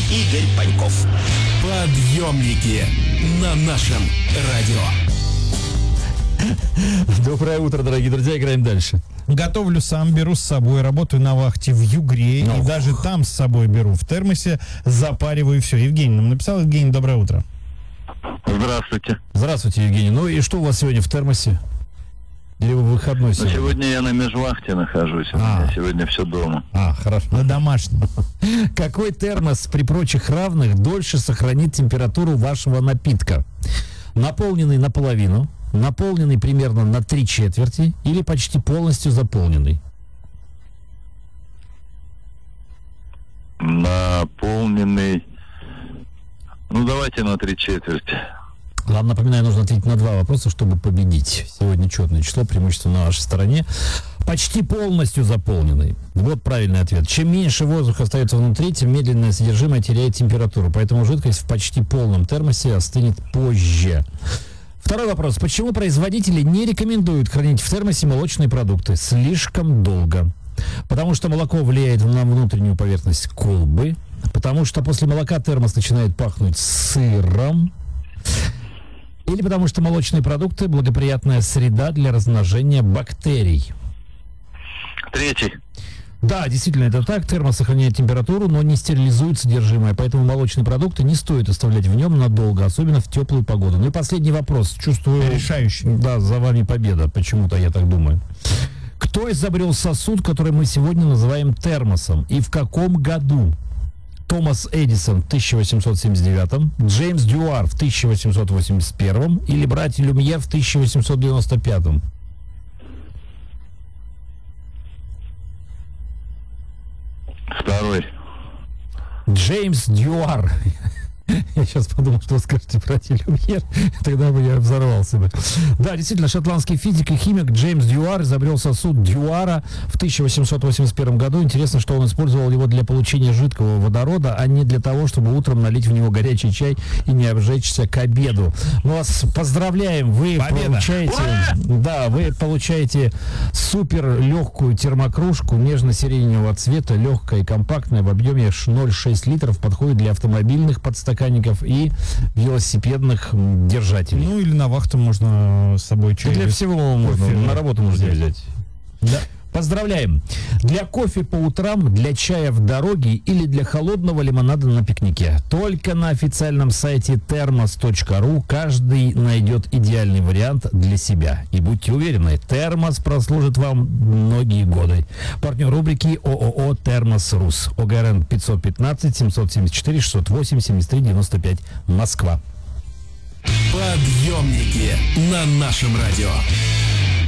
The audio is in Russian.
Игорь Паньков. Подъемники на нашем радио. Доброе утро, дорогие друзья, играем дальше. Готовлю сам, беру с собой, работаю на вахте в Югре, и даже там с собой беру в термосе, запариваю все. Евгений нам написал. Евгений, доброе утро. Здравствуйте. Здравствуйте, Евгений. Ну и что у вас сегодня в термосе? Или вы в выходной сегодня? Сегодня я на межвахте нахожусь. У меня сегодня все дома. Хорошо. На домашнем. Какой термос при прочих равных дольше сохранит температуру вашего напитка? Наполненный наполовину, наполненный примерно на 3/4 или почти полностью заполненный? Наполненный. Ну, давайте на 3/4. Вам, напоминаю, нужно ответить на 2 вопроса, чтобы победить. Сегодня четное число, преимущество на вашей стороне. Почти полностью заполненный. Вот правильный ответ. Чем меньше воздуха остается внутри, тем медленное содержимое теряет температуру. Поэтому жидкость в почти полном термосе остынет позже. Второй вопрос. Почему производители не рекомендуют хранить в термосе молочные продукты слишком долго? Потому что молоко влияет на внутреннюю поверхность колбы. Потому что после молока термос начинает пахнуть сыром. Или потому что молочные продукты – благоприятная среда для размножения бактерий. Третий. Да, действительно, это так. Термос сохраняет температуру, но не стерилизует содержимое. Поэтому молочные продукты не стоит оставлять в нем надолго, особенно в теплую погоду. Ну и последний вопрос. Чувствую... Решающий. Да, за вами победа. Почему-то я так думаю. Кто изобрел сосуд, который мы сегодня называем термосом? И в каком году? Томас Эдисон в 1879, Джеймс Дюар в 1881 или братья Люмьер в 1895? Второй. Джеймс Дюар. Я сейчас подумал, что вы скажете братья Люмьер, тогда бы я взорвался бы. Да, действительно, шотландский физик и химик Джеймс Дюар изобрел сосуд Дюара в 1881 году. Интересно, что он использовал его для получения жидкого водорода, а не для того, чтобы утром налить в него горячий чай и не обжечься к обеду. Мы вас поздравляем, вы получаете супер легкую термокружку нежно-сиреневого цвета, легкая и компактная, в объеме 0,6 литров, подходит для автомобильных подстаканников и велосипедных держателей. Ну или на вахту можно с собой чай. Для всего можно, на работу можно взять. Да. Поздравляем! Для кофе по утрам, для чая в дороге или для холодного лимонада на пикнике. Только на официальном сайте thermos.ru каждый найдет идеальный вариант для себя. И будьте уверены, термос прослужит вам многие годы. Партнер рубрики ООО «Термос Рус». ОГРН 515 774 608 73 95 Москва. Подъемники на нашем радио.